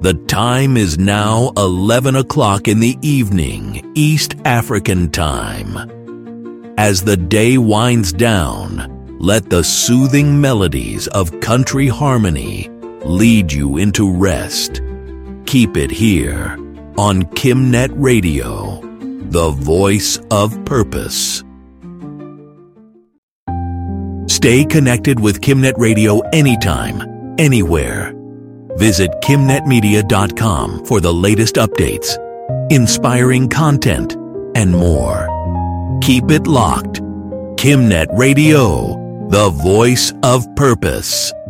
The time is now 11 o'clock in the evening, East African time. As the day winds down, let the soothing melodies of country harmony lead you into rest. Keep it here on KimNet Radio, the voice of purpose. Stay connected with KimNet Radio anytime, anywhere. Visit KimNetMedia.com for the latest updates, inspiring content, and more. Keep it locked. KimNet Radio, the voice of purpose.